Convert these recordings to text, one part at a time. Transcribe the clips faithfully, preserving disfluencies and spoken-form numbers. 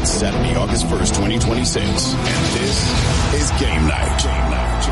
It's Saturday, August first, twenty twenty-six, and this is Game Night. Game Night.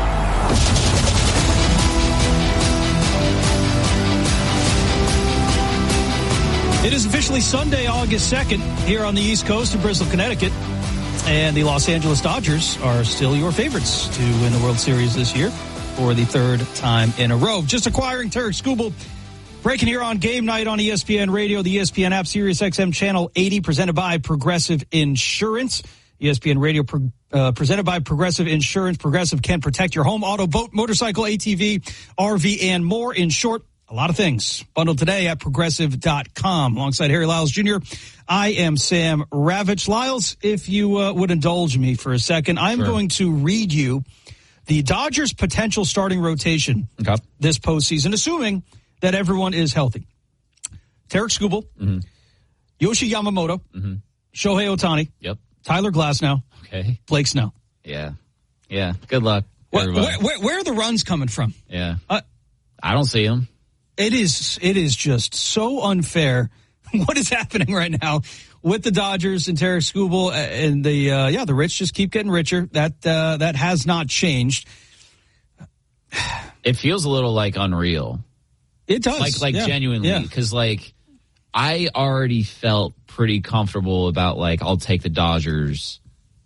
It is officially Sunday, August second, here on the East Coast of Bristol, Connecticut. And the Los Angeles Dodgers are still your favorites to win the World Series this year for the third time in a row. Just acquiring Tarik Skubal. Breaking here on Game Night on E S P N Radio, the E S P N app, Sirius X M Channel eighty, presented by Progressive Insurance. E S P N Radio, uh, presented by Progressive Insurance. Progressive can protect your home, auto, boat, motorcycle, A T V, R V, and more. In short, a lot of things. Bundled today at progressive dot com. Alongside Harry Lyles Junior, I am Sam Ravitch. Lyles, if you uh, would indulge me for a second, I'm sure. going to read you the Dodgers' potential starting rotation okay. this postseason, assuming that everyone is healthy. Tarik Skubal, mm-hmm. Yoshi Yamamoto, mm-hmm. Shohei Ohtani, yep. Tyler Glasnow, okay. Blake Snell. Yeah. Yeah. Good luck, where, where, where, where are the runs coming from? Yeah. Uh, I don't see them. It is it is just so unfair what is happening right now with the Dodgers and Tarik Skubal and the uh, yeah the rich just keep getting richer. That uh, that has not changed. It feels a little like unreal. It does, like like yeah. genuinely, because yeah. like I already felt pretty comfortable about like I'll take the Dodgers